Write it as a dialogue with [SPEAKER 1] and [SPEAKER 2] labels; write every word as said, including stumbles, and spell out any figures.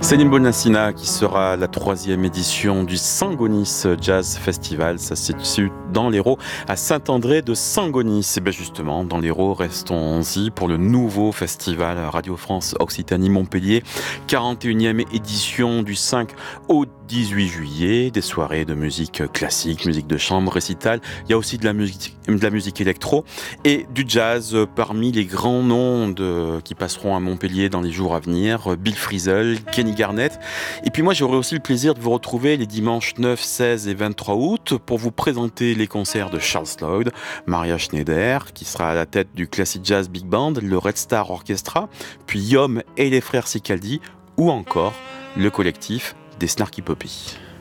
[SPEAKER 1] Céline Bonassina qui sera la troisième édition du Sangonis Jazz Festival. Ça se situe dans l'Hérault à Saint-André de Sangonis. Et bien justement, dans l'Hérault, restons-y pour le nouveau festival Radio France Occitanie Montpellier. quarante et unième édition du cinq au dix-huit juillet. Des soirées de musique classique, musique de chambre, récital. Il y a aussi de la musique, de la musique électro et du jazz parmi les grands noms de, qui passeront à Montpellier dans les jours à venir. Bill Frisell, Kenny Garnett. Et puis moi, j'aurai aussi le plaisir de vous retrouver les dimanches neuf, seize et vingt-trois août pour vous présenter les concerts de Charles Lloyd, Maria Schneider, qui sera à la tête du Classic Jazz Big Band, le Red Star Orchestra, puis Yom et les frères Sicaldi, ou encore le collectif des Snarky Puppy.